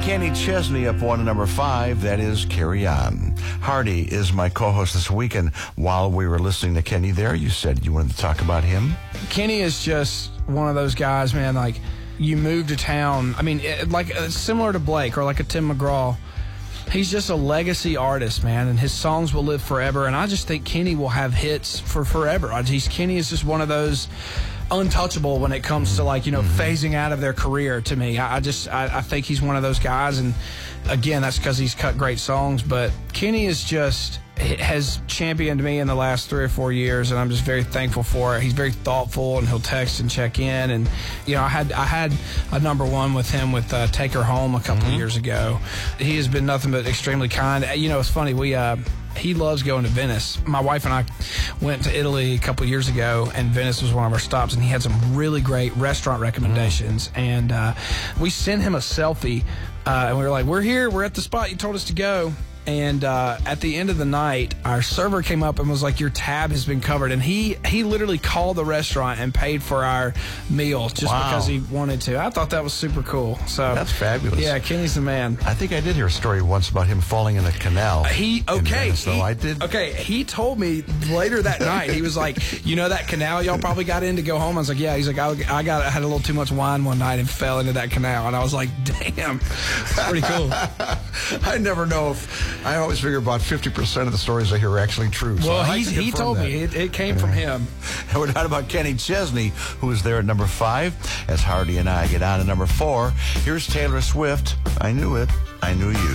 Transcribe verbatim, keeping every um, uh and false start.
Kenny Chesney up one to number five. That is Carry On. Hardy is my co-host this week, and while we were listening to Kenny there, you said you wanted to talk about him. Kenny is just one of those guys, man, like you move to town. I mean, it, like uh, similar to Blake or like a Tim McGraw. He's just a legacy artist, man, and his songs will live forever. And I just think Kenny will have hits for forever. I, he's, Kenny is just one of those untouchable when it comes to, like, you know, mm-hmm. phasing out of their career to me. I, I just, I, I think he's one of those guys. And again, that's because he's cut great songs. But Kenny is just, has championed me in the last three or four years, and I'm just very thankful for it. He's very thoughtful, and he'll text and check in. And you know, I had I had a number one with him with uh, Take Her Home a couple mm-hmm. of years ago. He has been nothing but extremely kind. You know, it's funny, we uh, he loves going to Venice. My wife and I went to Italy a couple of years ago, and Venice was one of our stops, and he had some really great restaurant recommendations. Mm-hmm. And uh, we sent him a selfie, uh, and we were like, "We're here. We're at the spot you told us to go." And uh, at the end of the night, our server came up and was like, "Your tab has been covered." And he, he literally called the restaurant and paid for our meal just wow. because he wanted to. I thought that was super cool. So that's fabulous. Yeah, Kenny's the man. I think I did hear a story once about him falling in a canal. He okay. So I did. Okay, he told me later that night. He was like, "You know that canal y'all probably got in to go home?" I was like, "Yeah." He's like, "I, I got I had a little too much wine one night and fell into that canal." And I was like, "Damn, that's pretty cool." I never know if. I always figure about fifty percent of the stories I hear are actually true. So well, like he's, he told that. me it, it came from him. And we're not about Kenny Chesney, who is there at number five, as Hardy and I get on to number four. Here's Taylor Swift. I Knew It, I Knew You.